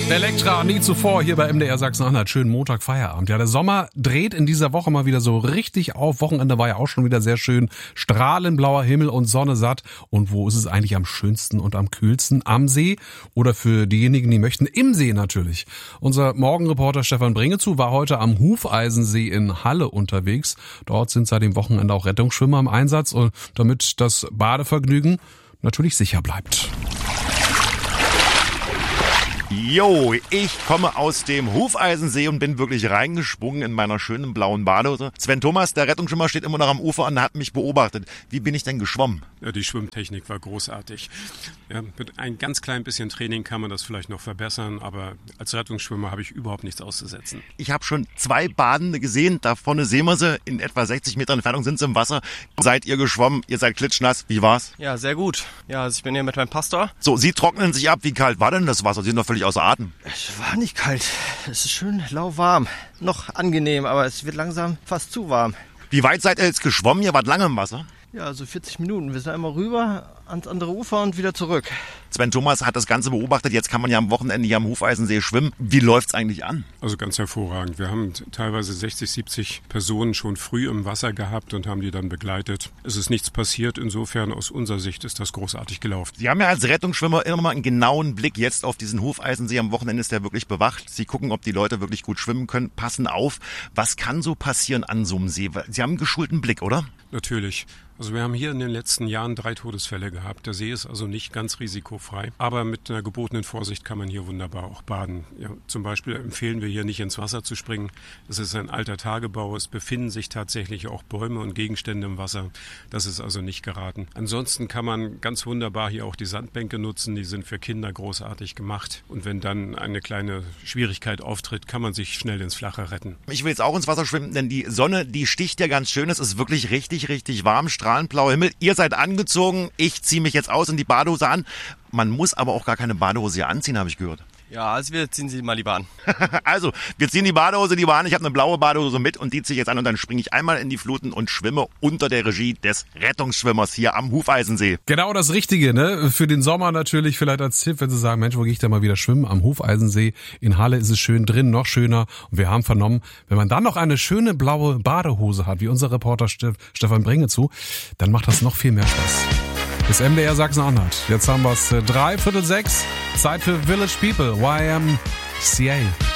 Elektra, nie zuvor hier bei MDR Sachsen-Anhalt. Schönen Montag, Feierabend. Ja, der Sommer dreht in dieser Woche mal wieder so richtig auf. Wochenende war ja auch schon wieder sehr schön. Strahlend blauer Himmel und Sonne satt. Und wo ist es eigentlich am schönsten und am kühlsten? Am See oder für diejenigen, die möchten, im See natürlich. Unser Morgenreporter Stefan Bringezu war heute am Hufeisensee in Halle unterwegs. Dort sind seit dem Wochenende auch Rettungsschwimmer im Einsatz, damit das Badevergnügen natürlich sicher bleibt. Jo, ich komme aus dem Hufeisensee und bin wirklich reingesprungen in meiner schönen blauen Badehose. Sven Thomas, der Rettungsschwimmer, steht immer noch am Ufer und hat mich beobachtet. Wie bin ich denn geschwommen? Ja, die Schwimmtechnik war großartig. Ja, mit ein ganz klein bisschen Training kann man das vielleicht noch verbessern, aber als Rettungsschwimmer habe ich überhaupt nichts auszusetzen. Ich habe schon 2 Badende gesehen, da vorne sehen wir sie, in etwa 60 Meter Entfernung sind sie im Wasser. Seid ihr geschwommen? Ihr seid klitschnass. Wie war's? Ja, sehr gut. Ja, also ich bin hier mit meinem Pastor. So, Sie trocknen sich ab. Wie kalt war denn das Wasser? Sie sind doch völlig außer Atem. Es war nicht kalt. Es ist schön lauwarm. Noch angenehm, aber es wird langsam fast zu warm. Wie weit seid ihr jetzt geschwommen? Ihr wart lange im Wasser. Ja, also 40 Minuten. Wir sind einmal rüber ans andere Ufer und wieder zurück. Sven Thomas hat das Ganze beobachtet. Jetzt kann man ja am Wochenende hier am Hufeisensee schwimmen. Wie läuft's eigentlich an? Also ganz hervorragend. Wir haben teilweise 60, 70 Personen schon früh im Wasser gehabt und haben die dann begleitet. Es ist nichts passiert. Insofern aus unserer Sicht ist das großartig gelaufen. Sie haben ja als Rettungsschwimmer immer mal einen genauen Blick jetzt auf diesen Hufeisensee. Am Wochenende ist der wirklich bewacht. Sie gucken, ob die Leute wirklich gut schwimmen können, passen auf. Was kann so passieren an so einem See? Sie haben einen geschulten Blick, oder? Natürlich. Also wir haben hier in den letzten Jahren 3 Todesfälle gehabt. Der See ist also nicht ganz risikofrei. Aber mit einer gebotenen Vorsicht kann man hier wunderbar auch baden. Ja, zum Beispiel empfehlen wir hier nicht ins Wasser zu springen. Es ist ein alter Tagebau. Es befinden sich tatsächlich auch Bäume und Gegenstände im Wasser. Das ist also nicht geraten. Ansonsten kann man ganz wunderbar hier auch die Sandbänke nutzen. Die sind für Kinder großartig gemacht. Und wenn dann eine kleine Schwierigkeit auftritt, kann man sich schnell ins Flache retten. Ich will jetzt auch ins Wasser schwimmen, denn die Sonne, die sticht ja ganz schön. Es ist wirklich richtig, richtig warm. Strahlend blauer Himmel. Ihr seid angezogen. Ich ziehe mich jetzt aus und die Badehose an. Man muss aber auch gar keine Badehose hier anziehen, habe ich gehört. Ja, also wir ziehen sie mal lieber an. Also, wir ziehen die Badehose lieber an. Ich habe eine blaue Badehose mit und die ziehe ich jetzt an und dann springe ich einmal in die Fluten und schwimme unter der Regie des Rettungsschwimmers hier am Hufeisensee. Genau das Richtige, ne? Für den Sommer natürlich vielleicht als Tipp, wenn Sie sagen, Mensch, wo gehe ich da mal wieder schwimmen? Am Hufeisensee. In Halle ist es schön, drin noch schöner. Und wir haben vernommen, wenn man dann noch eine schöne blaue Badehose hat, wie unser Reporter Stefan Bringezu, dann macht das noch viel mehr Spaß. Bis MDR Sachsen-Anhalt. Jetzt haben wir es 5:45. Zeit für Village People, YMCA.